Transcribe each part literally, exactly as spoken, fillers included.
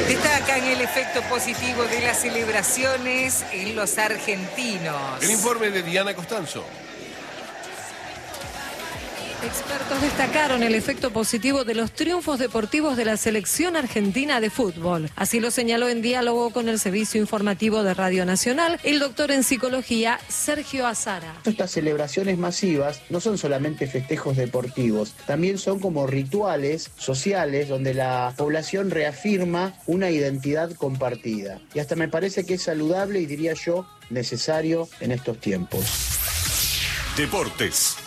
Destacan el efecto positivo de las celebraciones en los argentinos. El informe de Diana Costanzo. Expertos destacaron el efecto positivo de los triunfos deportivos de la selección argentina de fútbol. Así lo señaló en diálogo con el Servicio Informativo de Radio Nacional el doctor en psicología Sergio Azara. Estas celebraciones masivas no son solamente festejos deportivos, también son como rituales sociales donde la población reafirma una identidad compartida. Y hasta me parece que es saludable y diría yo necesario en estos tiempos. Deportes.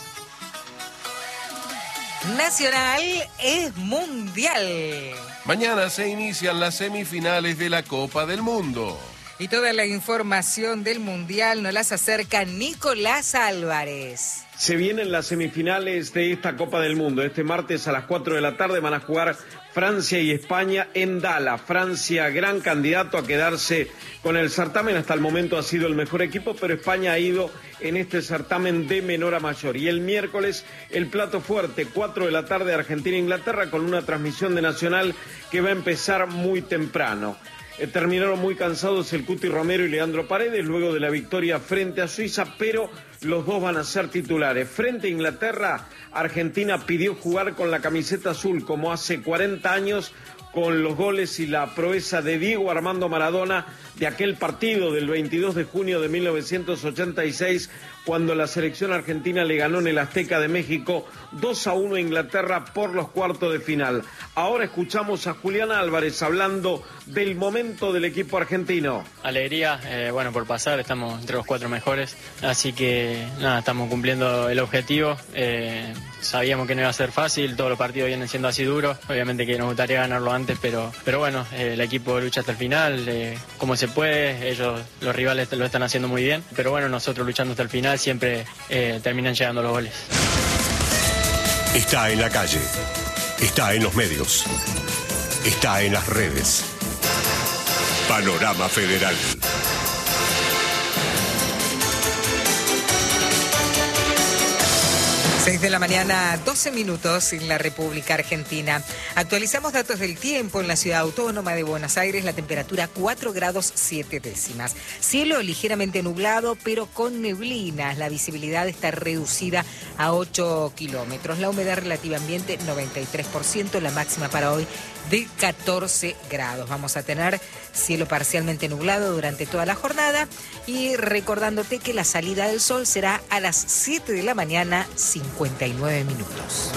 Nacional es mundial. Mañana se inician las semifinales de la Copa del Mundo. Y toda la información del mundial nos las acerca Nicolás Álvarez. Se vienen las semifinales de esta Copa del Mundo. Este martes a las cuatro de la tarde van a jugar Francia y España en Dallas. Francia, gran candidato a quedarse con el certamen. Hasta el momento ha sido el mejor equipo, pero España ha ido en este certamen de menor a mayor. Y el miércoles, el plato fuerte, cuatro de la tarde, Argentina-Inglaterra, con una transmisión de Nacional que va a empezar muy temprano. Eh, terminaron muy cansados el Cuti Romero y Leandro Paredes luego de la victoria frente a Suiza, pero los dos van a ser titulares. Frente a Inglaterra, Argentina pidió jugar con la camiseta azul como hace cuarenta años, con los goles y la proeza de Diego Armando Maradona de aquel partido del veintidós de junio de mil novecientos ochenta y seis, cuando la selección argentina le ganó en el Azteca de México dos a uno a Inglaterra por los cuartos de final. Ahora escuchamos a Julián Álvarez hablando del momento del equipo argentino. Alegría, eh, bueno, por pasar, estamos entre los cuatro mejores, así que nada, estamos cumpliendo el objetivo. Eh, sabíamos que no iba a ser fácil, todos los partidos vienen siendo así duros, obviamente que nos gustaría ganarlo antes, pero, pero bueno, eh, el equipo lucha hasta el final, eh, como se puede, ellos, los rivales lo están haciendo muy bien, pero bueno, nosotros luchando hasta el final siempre eh, terminan llegando los goles. Está en la calle, está en los medios, está en las redes. Panorama Federal. seis de la mañana, doce minutos en la República Argentina. Actualizamos datos del tiempo en la ciudad autónoma de Buenos Aires. La temperatura cuatro grados siete décimas. Cielo ligeramente nublado, pero con neblinas. La visibilidad está reducida a ocho kilómetros. La humedad relativa ambiente noventa y tres por ciento. La máxima para hoy de catorce grados. Vamos a tener cielo parcialmente nublado durante toda la jornada. Y recordándote que la salida del sol será a las siete de la mañana, cincuenta y nueve minutos.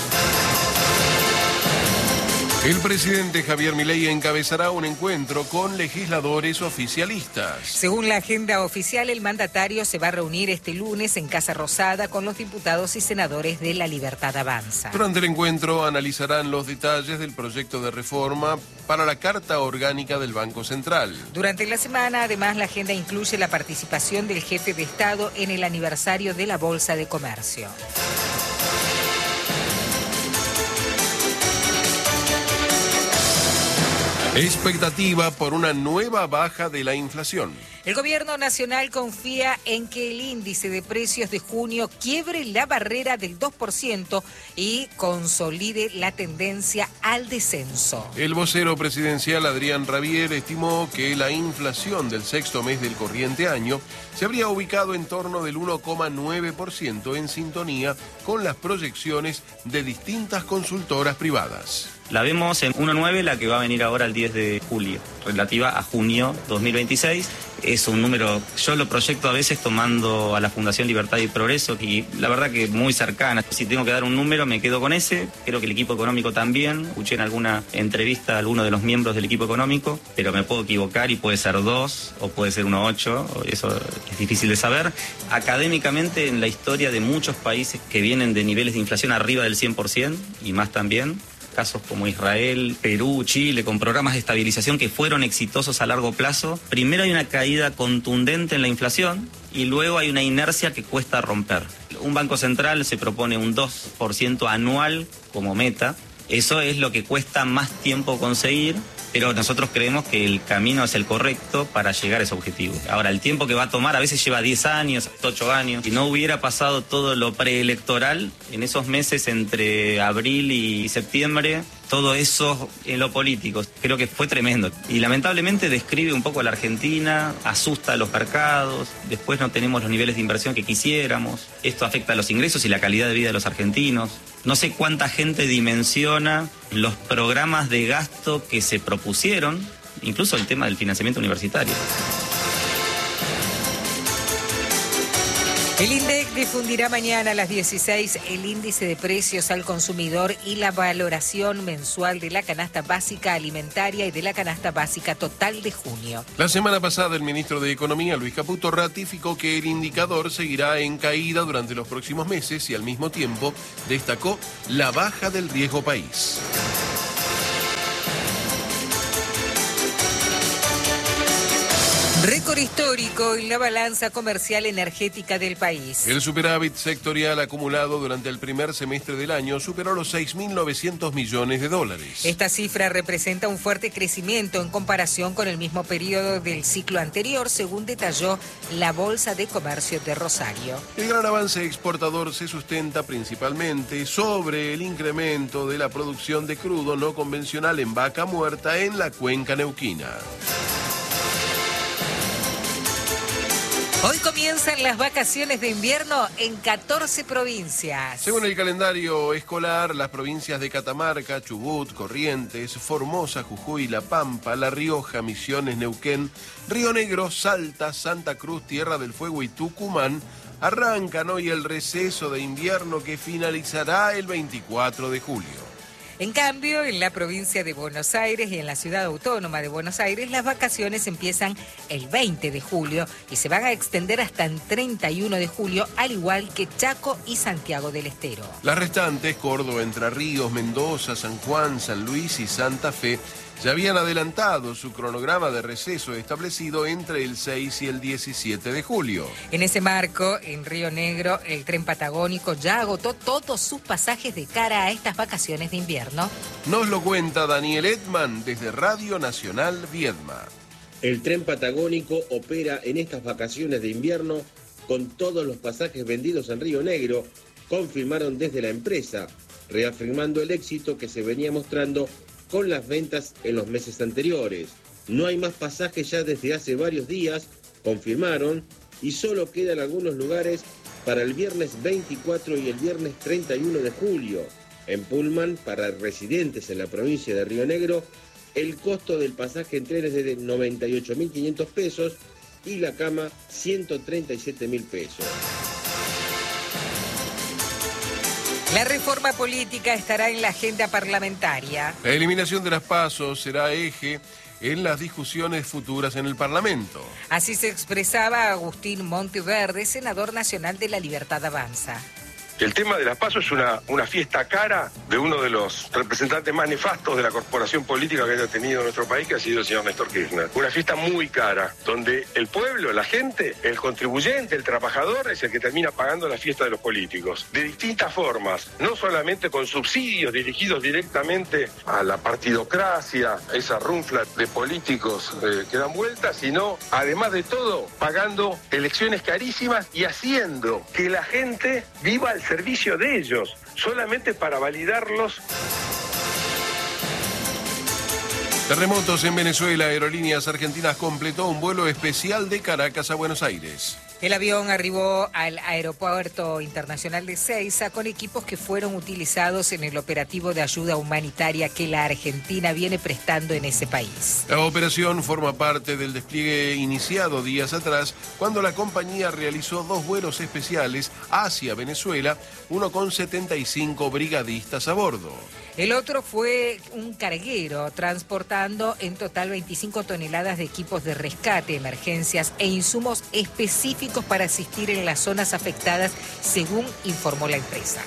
El presidente Javier Milei encabezará un encuentro con legisladores oficialistas. Según la agenda oficial, el mandatario se va a reunir este lunes en Casa Rosada con los diputados y senadores de La Libertad Avanza. Durante el encuentro analizarán los detalles del proyecto de reforma para la Carta Orgánica del Banco Central. Durante la semana, además, la agenda incluye la participación del jefe de Estado en el aniversario de la Bolsa de Comercio. Expectativa por una nueva baja de la inflación. El gobierno nacional confía en que el índice de precios de junio quiebre la barrera del dos por ciento y consolide la tendencia al descenso. El vocero presidencial Adrián Rabier estimó que la inflación del sexto mes del corriente año se habría ubicado en torno del uno coma nueve por ciento, en sintonía con las proyecciones de distintas consultoras privadas. La vemos en uno coma nueve, la que va a venir ahora el diez de julio, relativa a junio dos mil veintiséis. Es un número, yo lo proyecto a veces tomando a la Fundación Libertad y Progreso, y la verdad que muy cercana. Si tengo que dar un número, me quedo con ese. Creo que el equipo económico también. Escuché en alguna entrevista a alguno de los miembros del equipo económico, pero me puedo equivocar y puede ser dos o puede ser uno coma ocho. Eso es difícil de saber. Académicamente, en la historia de muchos países que vienen de niveles de inflación arriba del cien por ciento y más también, casos como Israel, Perú, Chile, con programas de estabilización que fueron exitosos a largo plazo, primero hay una caída contundente en la inflación y luego hay una inercia que cuesta romper. Un banco central se propone un dos por ciento anual como meta. Eso es lo que cuesta más tiempo conseguir, pero nosotros creemos que el camino es el correcto para llegar a ese objetivo. Ahora, el tiempo que va a tomar a veces lleva diez años, ocho años. Si no hubiera pasado todo lo preelectoral, en esos meses entre abril y septiembre todo eso en lo político, creo que fue tremendo. Y lamentablemente describe un poco a la Argentina, asusta a los mercados, después no tenemos los niveles de inversión que quisiéramos, esto afecta a los ingresos y la calidad de vida de los argentinos. No sé cuánta gente dimensiona los programas de gasto que se propusieron, incluso el tema del financiamiento universitario. El INDEC difundirá mañana a las dieciséis el índice de precios al consumidor y la valoración mensual de la canasta básica alimentaria y de la canasta básica total de junio. La semana pasada el ministro de Economía, Luis Caputo, ratificó que el indicador seguirá en caída durante los próximos meses y al mismo tiempo destacó la baja del riesgo país. Récord histórico en la balanza comercial energética del país. El superávit sectorial acumulado durante el primer semestre del año superó los seis mil novecientos millones de dólares. Esta cifra representa un fuerte crecimiento en comparación con el mismo periodo del ciclo anterior, según detalló la Bolsa de Comercio de Rosario. El gran avance exportador se sustenta principalmente sobre el incremento de la producción de crudo no convencional en vaca muerta en la cuenca neuquina. Hoy comienzan las vacaciones de invierno en catorce provincias. Según el calendario escolar, las provincias de Catamarca, Chubut, Corrientes, Formosa, Jujuy, La Pampa, La Rioja, Misiones, Neuquén, Río Negro, Salta, Santa Cruz, Tierra del Fuego y Tucumán arrancan hoy el receso de invierno que finalizará el veinticuatro de julio. En cambio, en la provincia de Buenos Aires y en la ciudad autónoma de Buenos Aires, las vacaciones empiezan el veinte de julio y se van a extender hasta el treinta y uno de julio, al igual que Chaco y Santiago del Estero. Las restantes, Córdoba, Entre Ríos, Mendoza, San Juan, San Luis y Santa Fe, ya habían adelantado su cronograma de receso establecido entre el seis y el diecisiete de julio. En ese marco, en Río Negro, el tren patagónico ya agotó todos sus pasajes de cara a estas vacaciones de invierno. Nos lo cuenta Daniel Edman desde Radio Nacional Viedma. El tren patagónico opera en estas vacaciones de invierno con todos los pasajes vendidos en Río Negro, confirmaron desde la empresa, reafirmando el éxito que se venía mostrando con las ventas en los meses anteriores. No hay más pasajes ya desde hace varios días, confirmaron, y solo quedan algunos lugares para el viernes veinticuatro y el viernes treinta y uno de julio. En Pullman, para residentes en la provincia de Río Negro, el costo del pasaje en tren es de noventa y ocho mil quinientos pesos y la cama ciento treinta y siete mil pesos. La reforma política estará en la agenda parlamentaria. La eliminación de las PASO será eje en las discusiones futuras en el Parlamento. Así se expresaba Agustín Monteverde, senador nacional de La Libertad Avanza. El tema de las PASO es una, una fiesta cara de uno de los representantes más nefastos de la corporación política que haya tenido nuestro país, que ha sido el señor Néstor Kirchner. Una fiesta muy cara, donde el pueblo, la gente, el contribuyente, el trabajador es el que termina pagando la fiesta de los políticos. De distintas formas, no solamente con subsidios dirigidos directamente a la partidocracia, esa runfla de políticos eh, que dan vueltas, sino, además de todo, pagando elecciones carísimas y haciendo que la gente viva al servicio de ellos, solamente para validarlos. Terremotos en Venezuela. Aerolíneas Argentinas completó un vuelo especial de Caracas a Buenos Aires. El avión arribó al Aeropuerto Internacional de Ezeiza con equipos que fueron utilizados en el operativo de ayuda humanitaria que la Argentina viene prestando en ese país. La operación forma parte del despliegue iniciado días atrás, cuando la compañía realizó dos vuelos especiales hacia Venezuela, uno con setenta y cinco brigadistas a bordo. El otro fue un carguero transportando en total veinticinco toneladas de equipos de rescate, emergencias e insumos específicos para asistir en las zonas afectadas, según informó la empresa.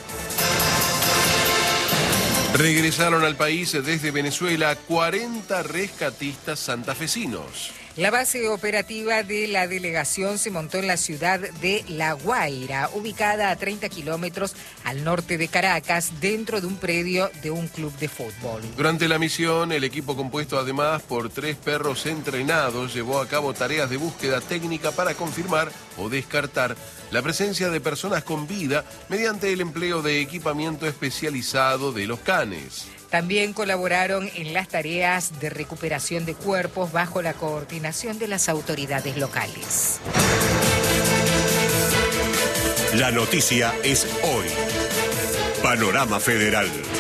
Regresaron al país desde Venezuela cuarenta rescatistas santafesinos. La base operativa de la delegación se montó en la ciudad de La Guaira, ubicada a treinta kilómetros al norte de Caracas, dentro de un predio de un club de fútbol. Durante la misión, el equipo, compuesto además por tres perros entrenados, llevó a cabo tareas de búsqueda técnica para confirmar o descartar la presencia de personas con vida mediante el empleo de equipamiento especializado de los canes. También colaboraron en las tareas de recuperación de cuerpos bajo la coordinación de las autoridades locales. La noticia es hoy. Panorama Federal.